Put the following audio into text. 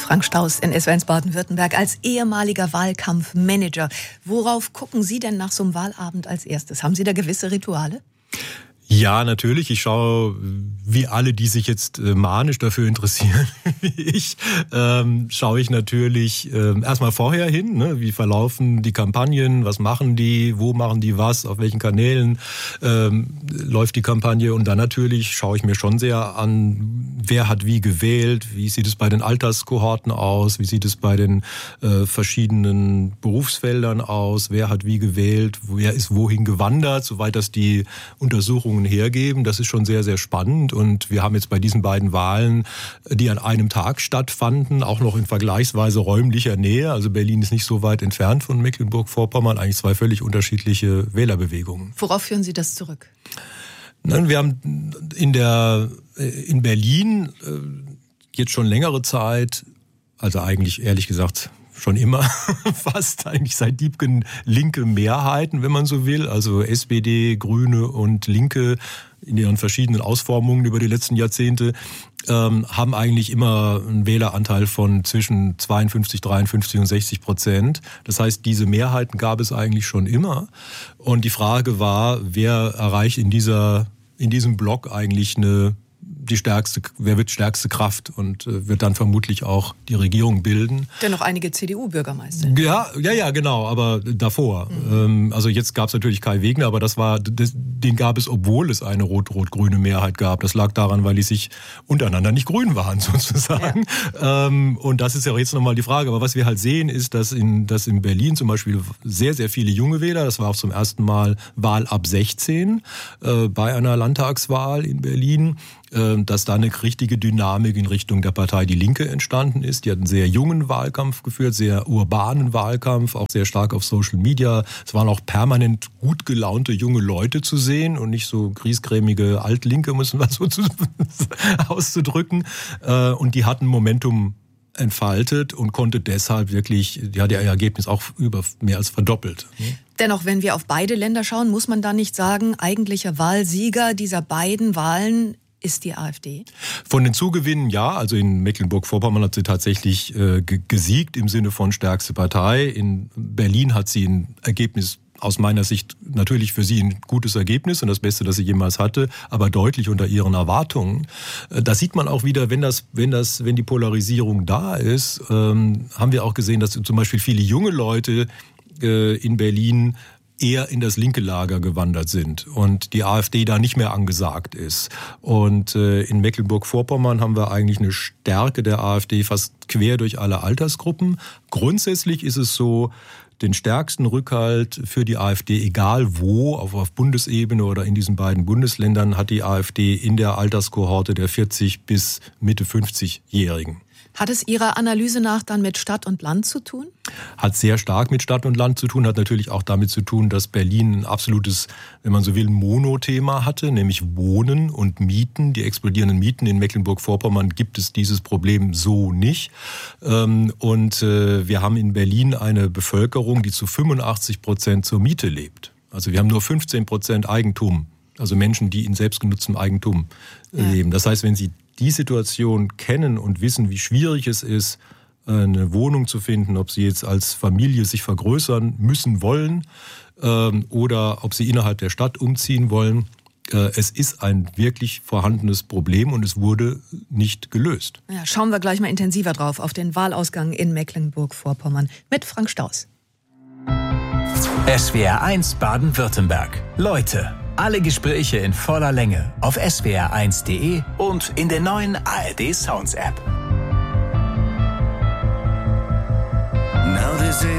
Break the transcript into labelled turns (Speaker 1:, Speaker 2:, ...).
Speaker 1: Frank Staus in SWR1 Baden-Württemberg als ehemaliger Wahlkampfmanager. Worauf gucken Sie denn nach so einem Wahlabend als erstes? Haben Sie da gewisse Rituale?
Speaker 2: Ja, natürlich. Ich schaue, wie alle, die sich jetzt manisch dafür interessieren, wie ich, schaue ich natürlich erstmal vorher hin. Ne? Wie verlaufen die Kampagnen? Was machen die? Wo machen die was? Auf welchen Kanälen läuft die Kampagne? Und dann natürlich schaue ich mir schon sehr an, wer hat wie gewählt? Wie sieht es bei den Alterskohorten aus? Wie sieht es bei den verschiedenen Berufsfeldern aus? Wer hat wie gewählt? Wer ist wohin gewandert? Soweit das die Untersuchungen hergeben. Das ist schon sehr, sehr spannend. Und wir haben jetzt bei diesen beiden Wahlen, die an einem Tag stattfanden, auch noch in vergleichsweise räumlicher Nähe. Also Berlin ist nicht so weit entfernt von Mecklenburg-Vorpommern. Eigentlich zwei völlig unterschiedliche Wählerbewegungen.
Speaker 1: Worauf führen Sie das zurück?
Speaker 2: Wir haben in Berlin jetzt schon längere Zeit, also eigentlich ehrlich gesagt schon immer, fast eigentlich seit Diebken linke Mehrheiten, wenn man so will. Also SPD, Grüne und Linke in ihren verschiedenen Ausformungen über die letzten Jahrzehnte haben eigentlich immer einen Wähleranteil von zwischen 52, 53 und 60%. Das heißt, diese Mehrheiten gab es eigentlich schon immer. Und die Frage war, wer erreicht in diesem Block eigentlich wer wird stärkste Kraft und wird dann vermutlich auch die Regierung bilden.
Speaker 1: Dennoch einige CDU-Bürgermeister.
Speaker 2: Ja, genau, aber davor. Also jetzt gab es natürlich Kai Wegner, aber den gab es, obwohl es eine rot-rot-grüne Mehrheit gab. Das lag daran, weil die sich untereinander nicht grün waren, sozusagen. Ja. Und das ist ja jetzt nochmal die Frage. Aber was wir halt sehen, ist, dass in Berlin zum Beispiel sehr, sehr viele junge Wähler, das war auch zum ersten Mal Wahl ab 16 bei einer Landtagswahl in Berlin, dass da eine richtige Dynamik in Richtung der Partei Die Linke entstanden ist. Die hat einen sehr jungen Wahlkampf geführt, sehr urbanen Wahlkampf, auch sehr stark auf Social Media. Es waren auch permanent gut gelaunte junge Leute zu sehen und nicht so griesgrämige Altlinke, müssen wir so auszudrücken. Und die hatten Momentum entfaltet und konnte deshalb wirklich, die hat ihr Ergebnis auch über mehr als verdoppelt.
Speaker 1: Dennoch, wenn wir auf beide Länder schauen, muss man da nicht sagen, eigentlicher Wahlsieger dieser beiden Wahlen ist die AfD?
Speaker 2: Von den Zugewinnen ja, also in Mecklenburg-Vorpommern hat sie tatsächlich gesiegt im Sinne von stärkste Partei. In Berlin hat sie ein Ergebnis, aus meiner Sicht natürlich für sie ein gutes Ergebnis und das Beste, das sie jemals hatte, aber deutlich unter ihren Erwartungen. Da sieht man auch wieder, wenn die Polarisierung da ist, haben wir auch gesehen, dass zum Beispiel viele junge Leute in Berlin eher in das linke Lager gewandert sind und die AfD da nicht mehr angesagt ist. Und in Mecklenburg-Vorpommern haben wir eigentlich eine Stärke der AfD fast quer durch alle Altersgruppen. Grundsätzlich ist es so, den stärksten Rückhalt für die AfD, egal wo, auf Bundesebene oder in diesen beiden Bundesländern, hat die AfD in der Alterskohorte der 40- bis Mitte 50-Jährigen.
Speaker 1: Hat es Ihrer Analyse nach dann mit Stadt und Land zu tun?
Speaker 2: Hat sehr stark mit Stadt und Land zu tun, hat natürlich auch damit zu tun, dass Berlin ein absolutes, wenn man so will, Monothema hatte, nämlich Wohnen und Mieten. Die explodierenden Mieten in Mecklenburg-Vorpommern gibt es dieses Problem so nicht. Und wir haben in Berlin eine Bevölkerung, die zu 85% zur Miete lebt. Also wir haben nur 15% Eigentum, also Menschen, die in selbstgenutztem Eigentum leben. Das heißt, wenn Sie die Situation kennen und wissen, wie schwierig es ist, eine Wohnung zu finden, ob sie jetzt als Familie sich vergrößern müssen wollen oder ob sie innerhalb der Stadt umziehen wollen. Es ist ein wirklich vorhandenes Problem und es wurde nicht gelöst.
Speaker 1: Ja, schauen wir gleich mal intensiver drauf auf den Wahlausgang in Mecklenburg-Vorpommern mit Frank Staus.
Speaker 3: SWR1 Baden-Württemberg. Leute. Alle Gespräche in voller Länge auf swr1.de und in der neuen ARD Sounds App.